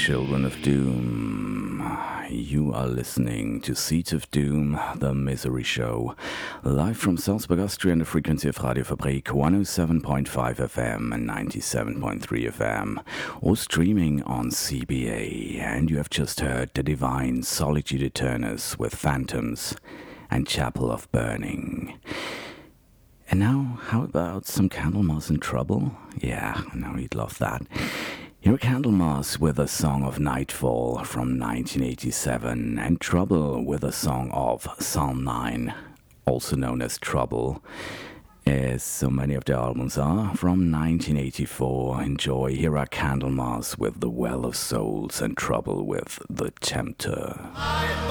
Children of Doom. You are listening to Seeds of Doom, the Misery Show, live from Salzburg, Austria, on the frequency of Radio Fabrik 107.5 FM and 97.3 FM, or streaming on CBA. And you have just heard The Divine Solitude Eternus with Phantoms and Chapel of Burning. And now, how about some Candlemas in Trouble? Yeah, I know you'd love that. Here are Candlemas with a song of Nightfall from 1987, and Trouble with a song of Psalm 9, also known as Trouble, as so many of the albums are, from 1984. Enjoy. Here are Candlemas with The Well of Souls and Trouble with The Tempter.